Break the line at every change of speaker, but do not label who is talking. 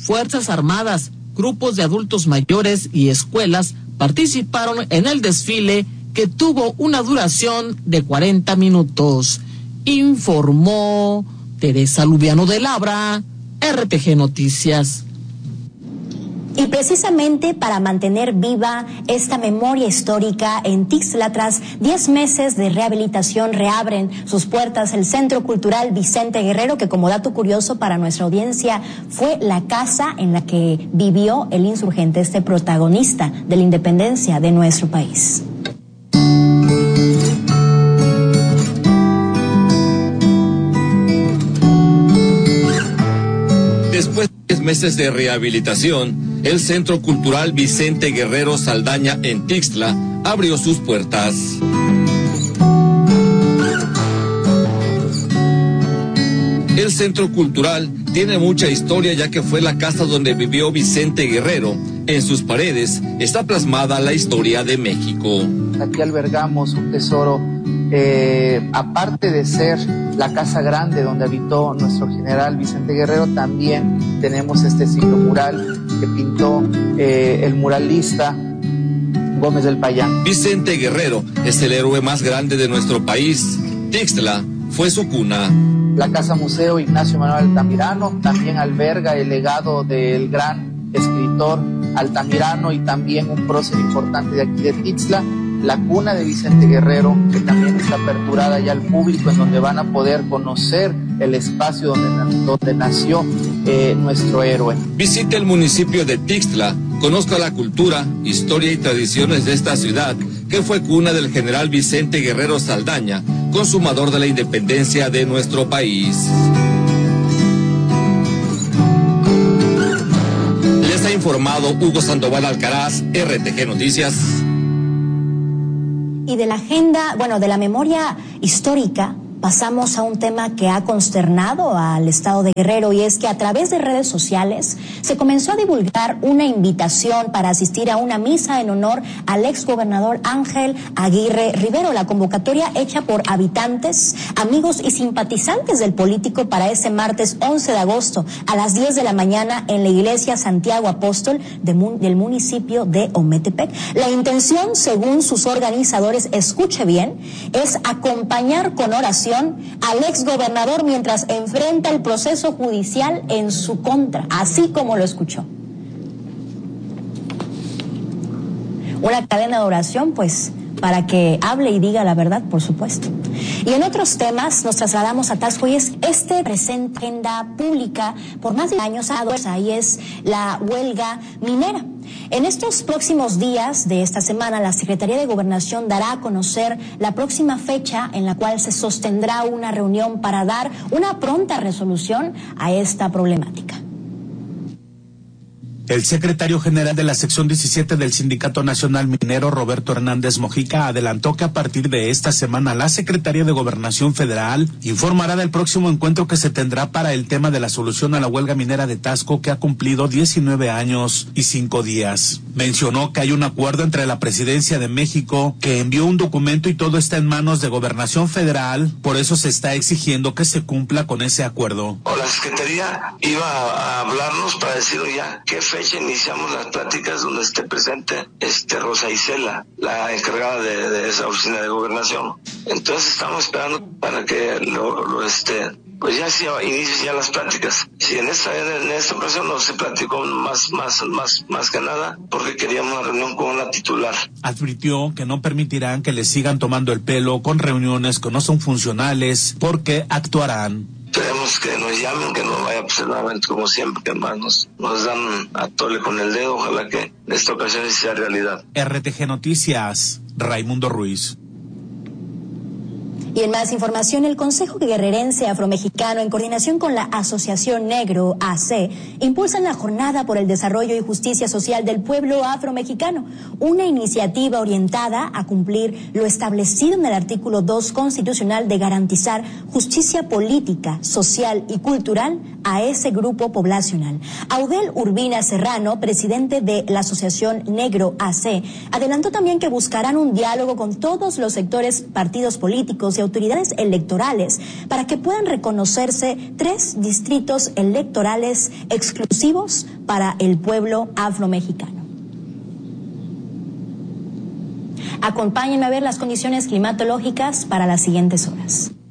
Fuerzas Armadas, grupos de adultos mayores y escuelas participaron en el desfile que tuvo una duración de 40 minutos. Informó Teresa Lubiano de Labra, RTG Noticias.
Y precisamente para mantener viva esta memoria histórica, en Tixla, tras 10 meses de rehabilitación, reabren sus puertas el Centro Cultural Vicente Guerrero, que, como dato curioso para nuestra audiencia, fue la casa en la que vivió el insurgente, este protagonista de la independencia de nuestro país.
Después de 10 meses de rehabilitación, el Centro Cultural Vicente Guerrero Saldaña en Tixla abrió sus puertas. El Centro Cultural tiene mucha historia, ya que fue la casa donde vivió Vicente Guerrero. En sus paredes está plasmada la historia de México.
Aquí albergamos un tesoro, aparte de ser la casa grande donde habitó nuestro general Vicente Guerrero, también tenemos este signo mural que pintó el muralista Gómez del Payán.
Vicente Guerrero es el héroe más grande de nuestro país. Tixla fue su cuna.
La Casa Museo Ignacio Manuel Altamirano también alberga el legado del gran escritor Altamirano y también un prócer importante de aquí de Tixla, la cuna de Vicente Guerrero, que también está aperturada ya al público, en donde van a poder conocer el espacio donde nació nuestro héroe.
Visite el municipio de Tixla, conozca la cultura, historia y tradiciones de esta ciudad, que fue cuna del general Vicente Guerrero Saldaña, consumador de la independencia de nuestro país. Les ha informado Hugo Sandoval Alcaraz, RTG Noticias.
Y de la agenda, de la memoria histórica, pasamos a un tema que ha consternado al estado de Guerrero, y es que a través de redes sociales se comenzó a divulgar una invitación para asistir a una misa en honor al exgobernador Ángel Aguirre Rivero. La convocatoria hecha por habitantes, amigos y simpatizantes del político para ese martes 11 de agosto a las 10 de la mañana en la iglesia Santiago Apóstol del municipio de Ometepec. La intención, según sus organizadores, escuche bien, es acompañar con oración al exgobernador mientras enfrenta el proceso judicial en su contra, así como lo escuchó. Una cadena de oración, pues, para que hable y diga la verdad, por supuesto. Y en otros temas nos trasladamos a Taxco, y es presente agenda pública por más de años, ahí es la huelga minera. En estos próximos días de esta semana, la Secretaría de Gobernación dará a conocer la próxima fecha en la cual se sostendrá una reunión para dar una pronta resolución a esta problemática.
El secretario general de la sección 17 del Sindicato Nacional Minero, Roberto Hernández Mojica, adelantó que a partir de esta semana la Secretaría de Gobernación Federal informará del próximo encuentro que se tendrá para el tema de la solución a la huelga minera de Taxco, que ha cumplido 19 años y 5 días. Mencionó que hay un acuerdo entre la Presidencia de México, que envió un documento y todo está en manos de Gobernación Federal, por eso se está exigiendo que se cumpla con ese acuerdo.
La Secretaría iba a hablarnos para decir ya qué fecha iniciamos las pláticas donde esté presente Rosa Isela, la encargada de esa oficina de gobernación. Entonces estamos esperando para que pues ya se inicien ya las pláticas. Si en esta ocasión no se platicó más que nada porque queríamos una reunión con una titular.
Advirtió que no permitirán que les sigan tomando el pelo con reuniones que no son funcionales, porque actuarán.
Esperemos que nos llamen, que no vaya a pasar nuevamente como siempre, que más nos dan a tole con el dedo. Ojalá que en esta ocasión sea realidad.
RTG Noticias, Raimundo Ruiz.
Y en más información, el Consejo Guerrerense Afromexicano, en coordinación con la Asociación Negro AC, impulsan la Jornada por el Desarrollo y Justicia Social del Pueblo Afromexicano, una iniciativa orientada a cumplir lo establecido en el artículo 2 constitucional de garantizar justicia política, social y cultural a ese grupo poblacional. Audel Urbina Serrano, presidente de la Asociación Negro AC, adelantó también que buscarán un diálogo con todos los sectores, partidos políticos y autoridades electorales para que puedan reconocerse 3 distritos electorales exclusivos para el pueblo afromexicano. Acompáñenme a ver las condiciones climatológicas para las siguientes horas.